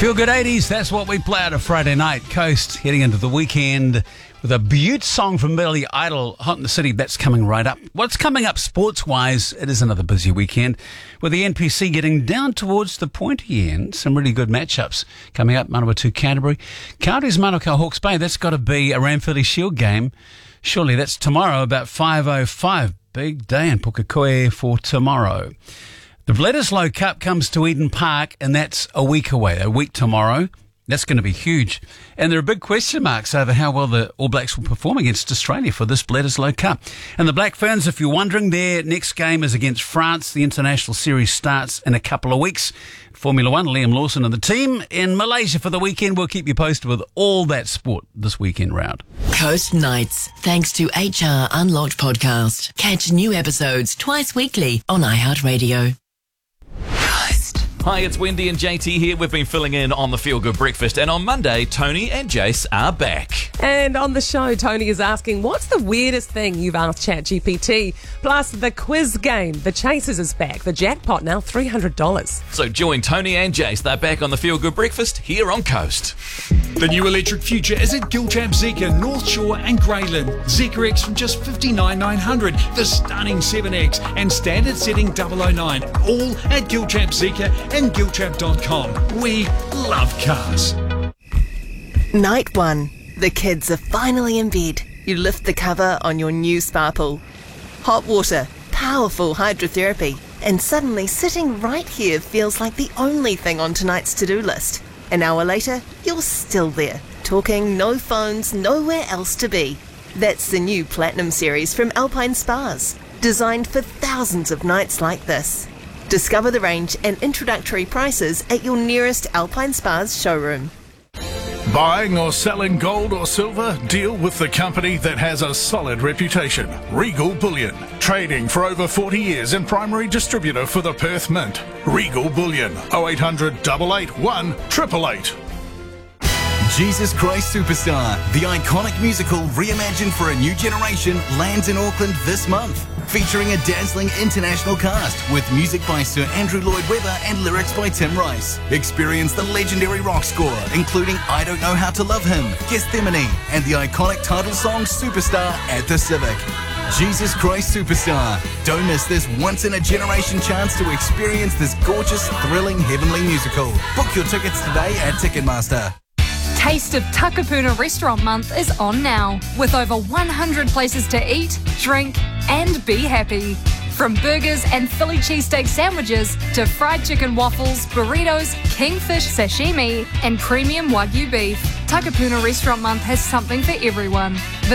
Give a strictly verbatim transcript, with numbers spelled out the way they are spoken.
Feel good eighties, that's what we play out of Friday night. Coast heading into the weekend with a beaut song from Billy Idol, Hot in the City. That's coming right up. What's coming up sports-wise, it is another busy weekend with the N P C getting down towards the pointy end. Some really good matchups coming up. Manawatu Canterbury. Counties Manukau Hawke's Bay, that's got to be a Ranfurly Shield game. Surely that's tomorrow about five oh five. Big day in Pukekohe for tomorrow. The Bledisloe Cup comes to Eden Park, and that's a week away, a week tomorrow. That's going to be huge. And there are big question marks over how well the All Blacks will perform against Australia for this Bledisloe Cup. And the Black Ferns, if you're wondering, their next game is against France. The international series starts in a couple of weeks. Formula One, Liam Lawson and the team in Malaysia for the weekend. We'll keep you posted with all that sport this weekend round. Coast Nights, thanks to H R Unlocked Podcast. Catch new episodes twice weekly on iHeartRadio. Hi, it's Wendy and J T here. We've been filling in on the Feel Good Breakfast, and on Monday, Tony and Jace are back. And on the show, Tony is asking, what's the weirdest thing you've asked ChatGPT? Plus, the quiz game. The Chasers is back. The jackpot now three hundred dollars. So join Tony and Jace. They're back on the Feel Good Breakfast here on Coast. The new electric future is at Giltrap Zeekr, North Shore and Greyland. Zeekr X from just fifty-nine thousand nine hundred, the stunning seven X and standard setting double oh nine. All at Giltrap Zeekr and giltrap dot com. We love cars. Night one. The kids are finally in bed. You lift the cover on your new Sparkle. Hot water, powerful hydrotherapy, and suddenly sitting right here feels like the only thing on tonight's to-do list. An hour later, you're still there, talking, no phones, nowhere else to be. That's the new Platinum series from Alpine Spas, designed for thousands of nights like this. Discover the range and introductory prices at your nearest Alpine Spas showroom. Buying or selling gold or silver? Deal with the company that has a solid reputation. Regal Bullion. Trading for over forty years and primary distributor for the Perth Mint. Regal Bullion. oh eight hundred, eight eight one, eight eight eight. Jesus Christ Superstar, the iconic musical reimagined for a new generation, lands in Auckland this month. Featuring a dazzling international cast with music by Sir Andrew Lloyd Webber and lyrics by Tim Rice. Experience the legendary rock score, including I Don't Know How to Love Him, Gethsemane, and the iconic title song Superstar at the Civic. Jesus Christ Superstar. Don't miss this once-in-a-generation chance to experience this gorgeous, thrilling, heavenly musical. Book your tickets today at Ticketmaster. Taste of Takapuna Restaurant Month is on now, with over one hundred places to eat, drink, and be happy. From burgers and Philly cheesesteak sandwiches to fried chicken waffles, burritos, kingfish sashimi, and premium Wagyu beef, Takapuna Restaurant Month has something for everyone.